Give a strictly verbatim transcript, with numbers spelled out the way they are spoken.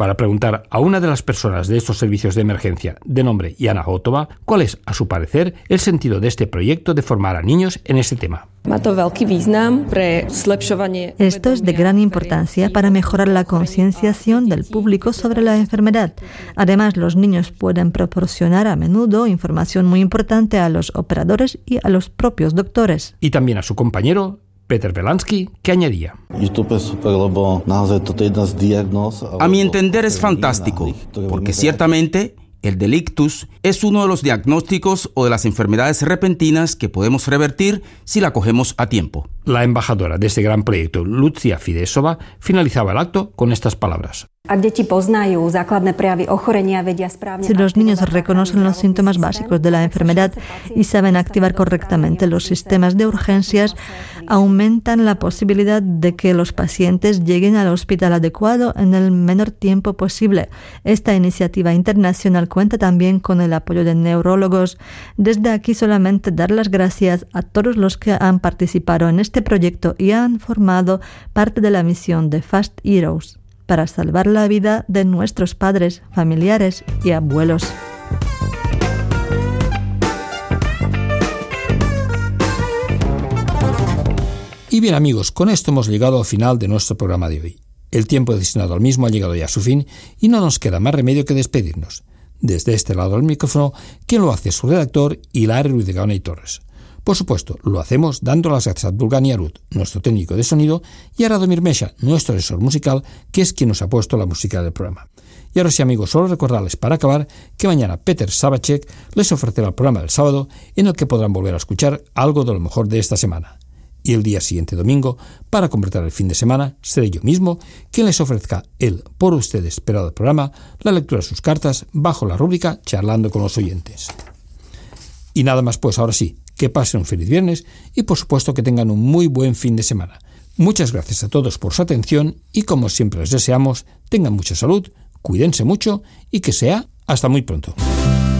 para preguntar a una de las personas de estos servicios de emergencia, de nombre Jana Hotová, cuál es, a su parecer, el sentido de este proyecto de formar a niños en este tema. Esto es de gran importancia para mejorar la concienciación del público sobre la enfermedad. Además, los niños pueden proporcionar a menudo información muy importante a los operadores y a los propios doctores. Y también a su compañero, Peter Belansky, que añadía: A mi entender es fantástico, porque ciertamente el delictus es uno de los diagnósticos o de las enfermedades repentinas que podemos revertir si la cogemos a tiempo. La embajadora de este gran proyecto, Lucia Fidesova, finalizaba el acto con estas palabras. Si los niños reconocen los síntomas básicos de la enfermedad y saben activar correctamente los sistemas de urgencias, aumentan la posibilidad de que los pacientes lleguen al hospital adecuado en el menor tiempo posible. Esta iniciativa internacional cuenta también con el apoyo de neurólogos. Desde aquí solamente dar las gracias a todos los que han participado en este proyecto y han formado parte de la misión de Fast Heroes para salvar la vida de nuestros padres, familiares y abuelos. Y bien amigos, con esto hemos llegado al final de nuestro programa de hoy. El tiempo destinado al mismo ha llegado ya a su fin y no nos queda más remedio que despedirnos. Desde este lado del micrófono, quien lo hace es su redactor, Hilario Ruiz de Gaona y Torres. Por supuesto, lo hacemos dando las gracias a Abdulgani Arut, nuestro técnico de sonido, y a Radomir Mesha, nuestro asesor musical, que es quien nos ha puesto la música del programa. Y ahora sí amigos, solo recordarles para acabar que mañana Peter Sabacek les ofrecerá el programa del sábado en el que podrán volver a escuchar algo de lo mejor de esta semana. Y el día siguiente domingo, para completar el fin de semana, seré yo mismo quien les ofrezca el por ustedes esperado programa, la lectura de sus cartas bajo la rúbrica Charlando con los oyentes. Y nada más pues, ahora sí, que pasen un feliz viernes y por supuesto que tengan un muy buen fin de semana. Muchas gracias a todos por su atención y como siempre les deseamos, tengan mucha salud, cuídense mucho y que sea hasta muy pronto.